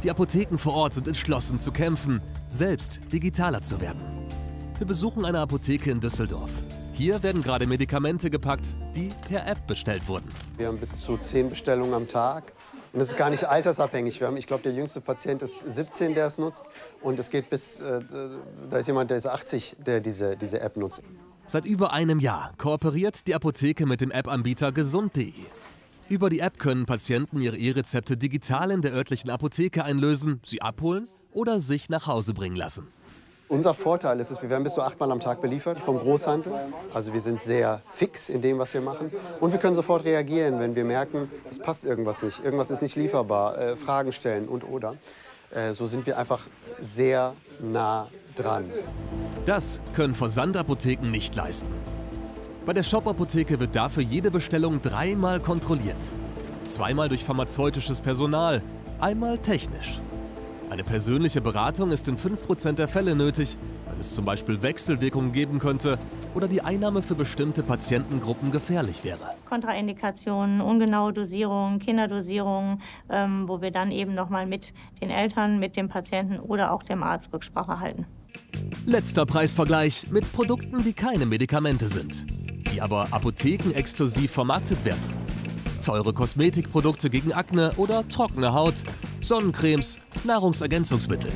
Die Apotheken vor Ort sind entschlossen zu kämpfen, selbst digitaler zu werden. Wir besuchen eine Apotheke in Düsseldorf. Hier werden gerade Medikamente gepackt, die per App bestellt wurden. Wir haben bis zu 10 Bestellungen am Tag. Und das ist gar nicht altersabhängig. Ich glaube, der jüngste Patient ist 17, der es nutzt. Und es geht bis, da ist jemand, der ist 80, der diese App nutzt. Seit über einem Jahr kooperiert die Apotheke mit dem App-Anbieter gesund.de. Über die App können Patienten ihre E-Rezepte digital in der örtlichen Apotheke einlösen, sie abholen oder sich nach Hause bringen lassen. Unser Vorteil ist, wir werden bis zu 8-mal am Tag beliefert vom Großhandel. Also wir sind sehr fix in dem, was wir machen. Und wir können sofort reagieren, wenn wir merken, es passt irgendwas nicht, irgendwas ist nicht lieferbar, Fragen stellen und oder. So sind wir einfach sehr nah dran. Das können Versandapotheken nicht leisten. Bei der Shop-Apotheke wird dafür jede Bestellung 3-mal kontrolliert. 2-mal durch pharmazeutisches Personal, einmal technisch. Eine persönliche Beratung ist in 5% der Fälle nötig, weil es zum Beispiel Wechselwirkungen geben könnte oder die Einnahme für bestimmte Patientengruppen gefährlich wäre. Kontraindikationen, ungenaue Dosierungen, Kinderdosierungen, wo wir dann eben nochmal mit den Eltern, mit dem Patienten oder auch dem Arzt Rücksprache halten. Letzter Preisvergleich mit Produkten, die keine Medikamente sind, die aber apothekenexklusiv vermarktet werden. Teure Kosmetikprodukte gegen Akne oder trockene Haut, Sonnencremes, Nahrungsergänzungsmittel.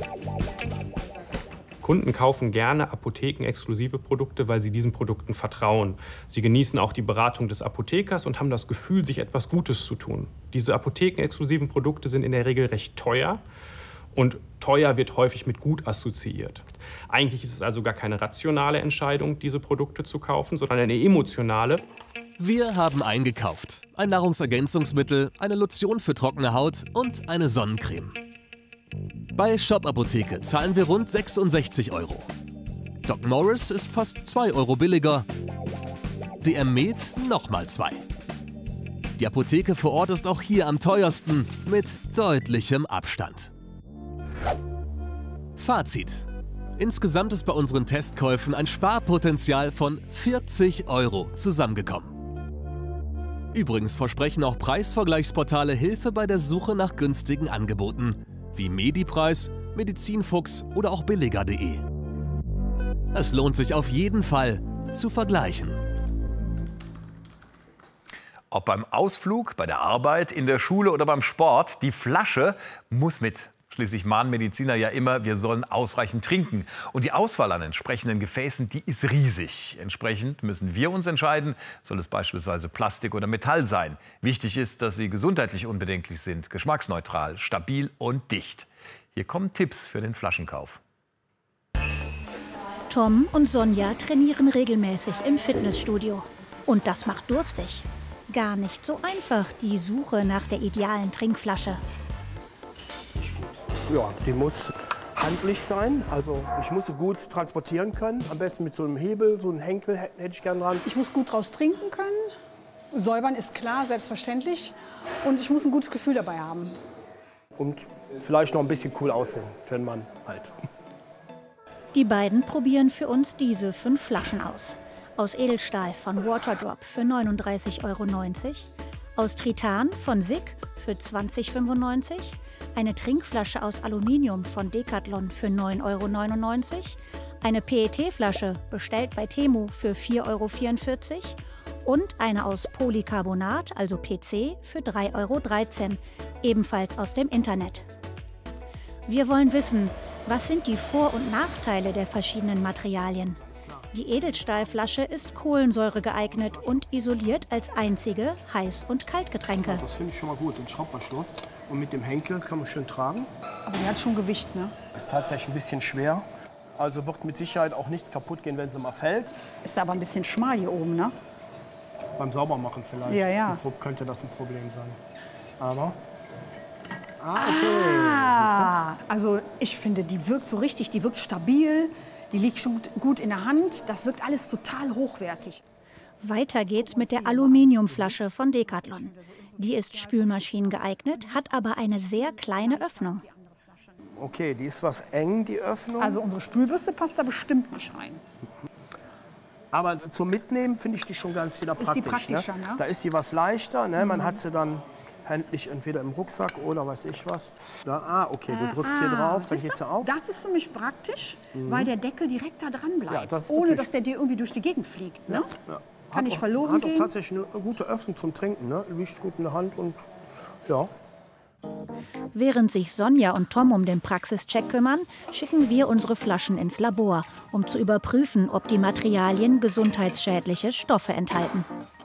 Kunden kaufen gerne apothekenexklusive Produkte, weil sie diesen Produkten vertrauen. Sie genießen auch die Beratung des Apothekers und haben das Gefühl, sich etwas Gutes zu tun. Diese apothekenexklusiven Produkte sind in der Regel recht teuer. Und teuer wird häufig mit gut assoziiert. Eigentlich ist es also gar keine rationale Entscheidung, diese Produkte zu kaufen, sondern eine emotionale. Wir haben eingekauft. Ein Nahrungsergänzungsmittel, eine Lotion für trockene Haut und eine Sonnencreme. Bei Shop Apotheke zahlen wir rund 66 €. Doc Morris ist fast 2 € billiger. DM Med nochmal 2. Die Apotheke vor Ort ist auch hier am teuersten, mit deutlichem Abstand. Fazit. Insgesamt ist bei unseren Testkäufen ein Sparpotenzial von 40 € zusammengekommen. Übrigens versprechen auch Preisvergleichsportale Hilfe bei der Suche nach günstigen Angeboten, wie Medipreis, Medizinfuchs oder auch billiger.de. Es lohnt sich auf jeden Fall zu vergleichen. Ob beim Ausflug, bei der Arbeit, in der Schule oder beim Sport, die Flasche muss mit. Schließlich mahnen Mediziner ja immer, wir sollen ausreichend trinken. Und die Auswahl an entsprechenden Gefäßen, die ist riesig. Entsprechend müssen wir uns entscheiden, soll es beispielsweise Plastik oder Metall sein. Wichtig ist, dass sie gesundheitlich unbedenklich sind, geschmacksneutral, stabil und dicht. Hier kommen Tipps für den Flaschenkauf. Tom und Sonja trainieren regelmäßig im Fitnessstudio. Und das macht durstig. Gar nicht so einfach, die Suche nach der idealen Trinkflasche. Ja, die muss handlich sein. Also ich muss sie gut transportieren können. Am besten mit so einem Hebel, so einem Henkel hätte ich gern dran. Ich muss gut draus trinken können. Säubern ist klar, selbstverständlich. Und ich muss ein gutes Gefühl dabei haben. Und vielleicht noch ein bisschen cool aussehen für einen Mann halt. Die beiden probieren für uns diese 5 Flaschen aus. Aus Edelstahl von Waterdrop für 39,90 €. Aus Tritan von SICK für 20,95 €. Eine Trinkflasche aus Aluminium von Decathlon für 9,99 €. Eine PET-Flasche, bestellt bei Temu, für 4,44 €. Und eine aus Polycarbonat, also PC, für 3,13 €, ebenfalls aus dem Internet. Wir wollen wissen, was sind die Vor- und Nachteile der verschiedenen Materialien? Die Edelstahlflasche ist Kohlensäure geeignet und isoliert als einzige Heiß- und Kaltgetränke. Das finde ich schon mal gut, den Schraubverschluss. Und mit dem Henkel kann man schön tragen. Aber die hat schon Gewicht, ne? Ist tatsächlich ein bisschen schwer. Also wird mit Sicherheit auch nichts kaputt gehen, wenn sie mal fällt. Ist aber ein bisschen schmal hier oben, ne? Beim Saubermachen vielleicht. Ja, ja. Könnte das ein Problem sein. Aber... okay. Also ich finde, die wirkt so richtig, die wirkt stabil. Die liegt schon gut in der Hand. Das wirkt alles total hochwertig. Weiter geht's mit der Aluminiumflasche von Decathlon. Die ist spülmaschinen geeignet, hat aber eine sehr kleine Öffnung. Okay, die ist was eng, die Öffnung. Also unsere Spülbürste passt da bestimmt nicht rein. Aber zum Mitnehmen finde ich die schon ganz wieder praktisch. Ist die praktischer, ne? Da ist sie was leichter, ne? Man hat sie dann händlich entweder im Rucksack oder weiß ich was. Da, okay, du drückst hier drauf, dann geht sie auf. Das ist für mich praktisch, weil der Deckel direkt da dran bleibt, Ja, das ist ohne dass der dir irgendwie durch die Gegend fliegt. Ne? Ja. Kann nicht verloren hat gehen. auch tatsächlich eine gute Öffnung zum Trinken, ne? Liegt gut in der Hand und ja. Während sich Sonja und Tom um den Praxischeck kümmern, schicken wir unsere Flaschen ins Labor, um zu überprüfen, ob die Materialien gesundheitsschädliche Stoffe enthalten.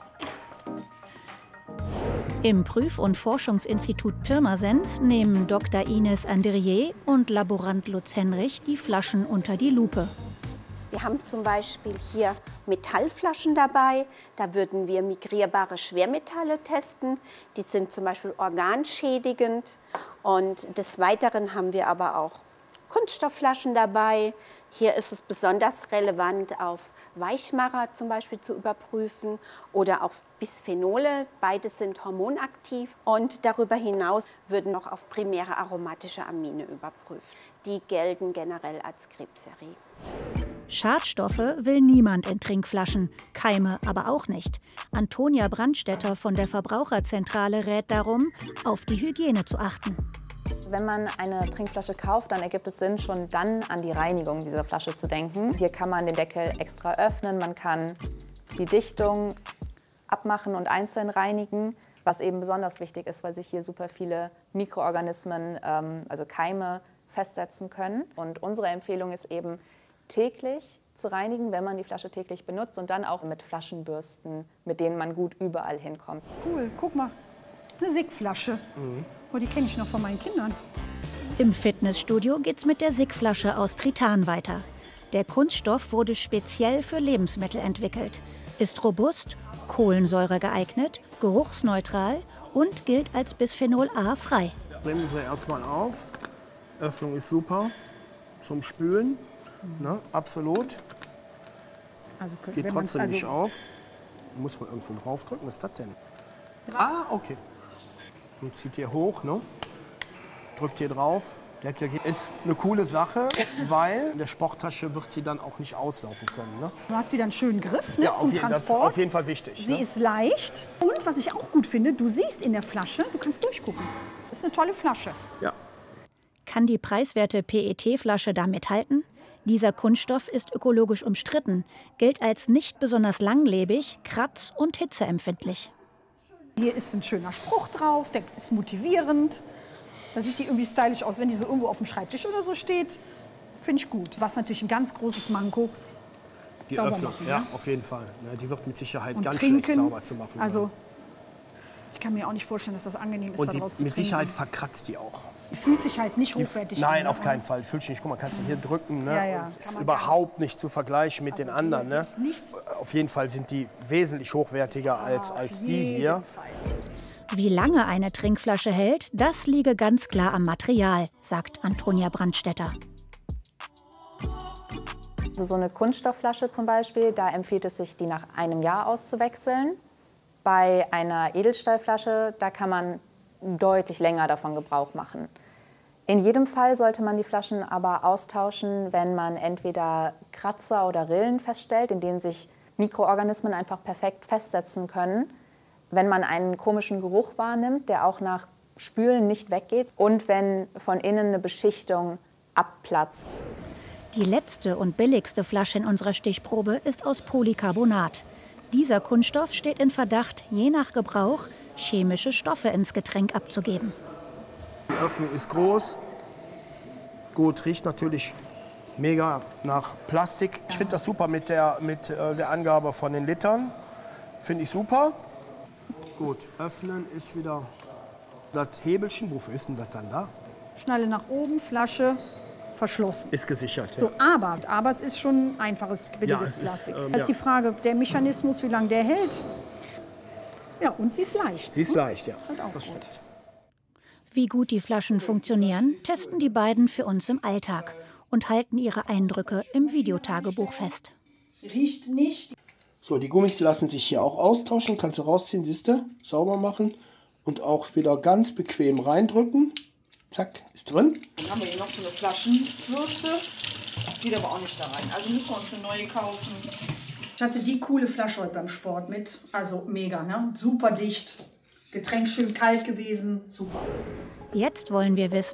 Im Prüf- und Forschungsinstitut Pirmasens nehmen Dr. Ines Andrier und Laborant Lutz Henrich die Flaschen unter die Lupe. Wir haben zum Beispiel hier Metallflaschen dabei. Da würden wir migrierbare Schwermetalle testen. Die sind zum Beispiel organschädigend. Und des Weiteren haben wir aber auch Kunststoffflaschen dabei. Hier ist es besonders relevant, auf Weichmacher zum Beispiel zu überprüfen oder auf Bisphenole. Beides sind hormonaktiv. Und darüber hinaus würden noch auf primäre aromatische Amine überprüft. Die gelten generell als krebserregend. Schadstoffe will niemand in Trinkflaschen, Keime aber auch nicht. Antonia Brandstätter von der Verbraucherzentrale rät darum, auf die Hygiene zu achten. Wenn man eine Trinkflasche kauft, dann ergibt es Sinn, schon dann an die Reinigung dieser Flasche zu denken. Hier kann man den Deckel extra öffnen, man kann die Dichtung abmachen und einzeln reinigen, was eben besonders wichtig ist, weil sich hier super viele Mikroorganismen, also Keime, festsetzen können. Und unsere Empfehlung ist eben, täglich zu reinigen, wenn man die Flasche täglich benutzt und dann auch mit Flaschenbürsten, mit denen man gut überall hinkommt. Cool, guck mal, eine Sigg-Flasche. Oh, die kenne ich noch von meinen Kindern. Im Fitnessstudio geht's mit der Sigg-Flasche aus Tritan weiter. Der Kunststoff wurde speziell für Lebensmittel entwickelt, ist robust, Kohlensäure geeignet, geruchsneutral und gilt als Bisphenol A frei. Nehmen Sie erstmal auf. Öffnung ist super zum Spülen. Ne, absolut. Also, geht trotzdem nicht auf. Muss man irgendwo draufdrücken. Was ist das denn? Ah, okay. Und zieht hier hoch, ne? Drückt hier drauf. Deckel ist eine coole Sache, weil in der Sporttasche wird sie dann auch nicht auslaufen können. Ne? Du hast wieder einen schönen Griff, ne, ja, zum Transport. Das ist auf jeden Fall wichtig. Sie ist leicht. Und was ich auch gut finde, du siehst in der Flasche, du kannst durchgucken. Das ist eine tolle Flasche. Ja. Kann die preiswerte PET-Flasche da mithalten? Dieser Kunststoff ist ökologisch umstritten, gilt als nicht besonders langlebig, kratz- und hitzeempfindlich. Hier ist ein schöner Spruch drauf, der ist motivierend. Da sieht die irgendwie stylisch aus, wenn die so irgendwo auf dem Schreibtisch oder so steht. Finde ich gut. Was natürlich ein ganz großes Manko. Die Öffnung, machen, ja, auf jeden Fall. Ja, die wird mit Sicherheit und ganz trinken, schlecht sauber zu machen sein. Also, ich kann mir auch nicht vorstellen, dass das angenehm ist, und da draus zu mit trinken. Sicherheit verkratzt die auch. Die fühlt sich halt nicht hochwertig an. Nein, auf keinen Fall. Fühlt sich nicht. Guck mal, kannst du hier drücken. Ne? Ja. Ist überhaupt nicht zu vergleichen mit den anderen. Ne? Auf jeden Fall sind die wesentlich hochwertiger als die hier. Wie lange eine Trinkflasche hält, das liege ganz klar am Material, sagt Antonia Brandstätter. Also so eine Kunststoffflasche zum Beispiel, da empfiehlt es sich, die nach einem Jahr auszuwechseln. Bei einer Edelstahlflasche, da kann man deutlich länger davon Gebrauch machen. In jedem Fall sollte man die Flaschen aber austauschen, wenn man entweder Kratzer oder Rillen feststellt, in denen sich Mikroorganismen einfach perfekt festsetzen können, wenn man einen komischen Geruch wahrnimmt, der auch nach Spülen nicht weggeht und wenn von innen eine Beschichtung abplatzt. Die letzte und billigste Flasche in unserer Stichprobe ist aus Polycarbonat. Dieser Kunststoff steht in Verdacht, je nach Gebrauch chemische Stoffe ins Getränk abzugeben. Die Öffnung ist groß, gut, riecht natürlich mega nach Plastik. Ich finde das super mit der Angabe von den Litern. Finde ich super. Gut, öffnen ist wieder das Hebelchen. Wofür ist denn das dann da? Schnalle nach oben, Flasche, verschlossen. Ist gesichert, ja. So, aber es ist schon ein einfaches, billiges Plastik. Das ist die Frage, der Mechanismus, wie lange der hält. Ja, und sie ist leicht. Sie ist leicht, ja. Das ist halt auch das gut. stimmt. Wie gut die Flaschen funktionieren, testen die beiden für uns im Alltag und halten ihre Eindrücke im Videotagebuch fest. Riecht nicht. So, die Gummis lassen sich hier auch austauschen. Kannst du rausziehen, siehst du, sauber machen und auch wieder ganz bequem reindrücken. Zack, ist drin. Dann haben wir hier noch so eine Flaschenbürste. Geht aber auch nicht da rein. Also müssen wir uns eine neue kaufen. Ich hatte die coole Flasche heute beim Sport mit. Also mega, ne? Super dicht. Getränk schön kalt gewesen, super. Jetzt wollen wir wissen,